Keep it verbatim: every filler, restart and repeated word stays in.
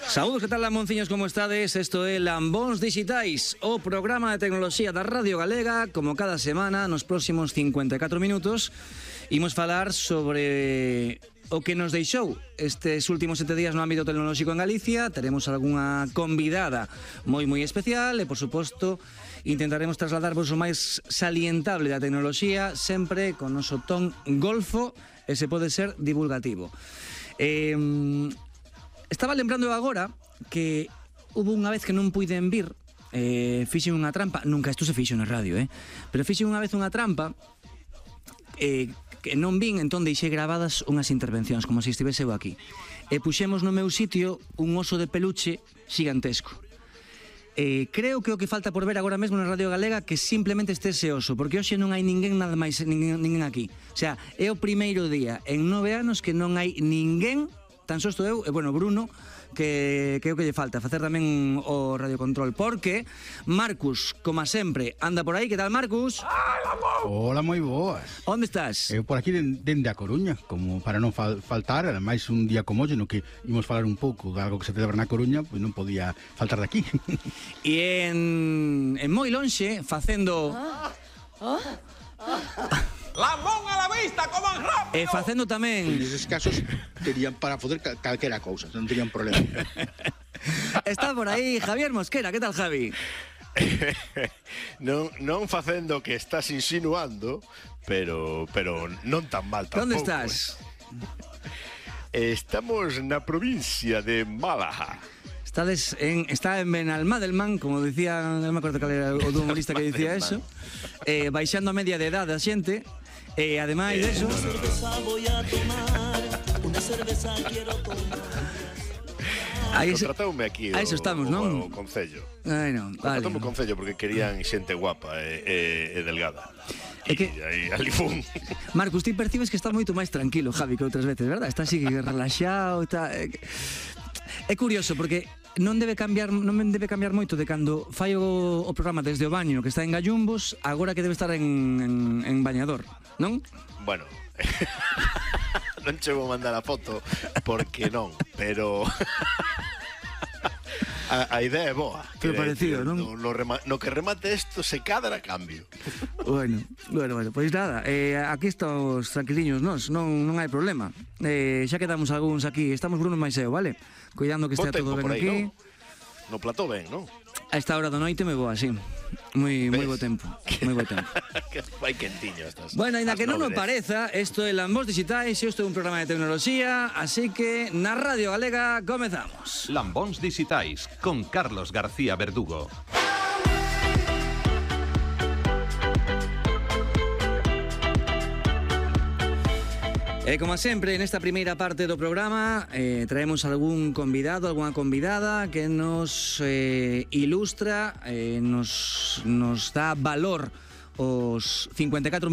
Saúdos, que tal, lamonciños, como estades? Isto é Lambóns Dixitais, o programa de tecnoloxía da Radio Galega. Como cada semana, nos próximos cincuenta e catro minutos, imos falar sobre o que nos deixou estes últimos sete días no ámbito tecnolóxico en Galicia. Teremos algunha convidada moi moi especial e, por suposto, intentaremos trasladarvos o máis salientable da tecnoloxía, sempre con noso ton golfo e, se pode ser, divulgativo. Eh... Estaba lembrando agora que hubo unha vez que non puiden vir, eh, fixen unha trampa, nunca isto se fixo na radio, eh? Pero fixen unha vez unha trampa eh, que non vin, entón deixei grabadas unhas intervencións, como se estivese eu aquí. E puxemos no meu sitio un oso de peluche xigantesco. Eh, creo que o que falta por ver agora mesmo na Radio Galega que simplemente este ese oso, porque hoxe non hai ninguén nada máis, ninguén, ninguén aquí. O sea, é o primeiro día en nove anos que non hai ninguén, tan só estou eu, e, bueno, Bruno, que, que é o que lle falta, facer tamén o radiocontrol, porque Marcus, como sempre, anda por aí. Que tal, Marcus? Hola, moi boas. Onde estás? Eu por aquí dende a Coruña, como para non fal faltar, ademais un día como hoxe no que imos falar un pouco de algo que se celebra na Coruña, pois non podía faltar de aquí. E en, en moi lonxe, facendo... Ah, ah, ah. Lambón a la vista, coman rápido. E facendo tamén... En eses casos terían para foder cal calquera cousa, non terían problema. Está por aí Javier Mosquera. Que tal, Javi? non, non facendo o que estás insinuando, pero pero non tan mal tampouco. Onde estás? Eh? Estamos na provincia de Málaga. Estades en, está en Benalmádena, como decía, non me acordo cal era o humorista que dicía eso, eh, baixando a media de edad da xente, e eh, ademais de eso... Una cerveza voy a tomar, una cerveza quiero tomar. Aí contratoume aquí a eso estamos, o, non? O concello. Bueno, vale. Contratoume o concello porque querían xente guapa e, e, e delgada. É que... E aí, ali fun. Marcos, ti percibes que estás moito máis tranquilo, Javi, que outras veces, verdad? Estás así relaxado, está... É curioso, porque non debe cambiar, non debe cambiar moito de cando fai o, o programa desde o baño, que está en Gallumbos, agora que debe estar en, en, en bañador, non? Bueno, non che vou mandar a foto porque non, pero a, a idea é boa. Pero parecido, non? No, no, rema, no que remate isto se cadra cambio. Bueno, bueno, bueno, pois nada, eh, aquí estamos tranquiliños nós, non, non hai problema. Eh, xa quedamos algúns aquí, estamos Bruno máis eu, vale? Cuidando que estea todo ben aí, aquí. ¿no? No plató ben, non? A esta hora da noite me vou así. Moi moi bo tempo, moi bo tempo. Que vai quentiño estas. Bueno, ainda que non nos nobres. pareza, isto é Lambóns Dixitais, isto é un programa de tecnoloxía, así que na Radio Galega comezamos. Lambóns Dixitais con Carlos García Verdugo. E como sempre, nesta primeira parte do programa eh, traemos algún convidado, algunha convidada que nos eh, ilustra, eh, nos, nos dá valor os cincuenta e catro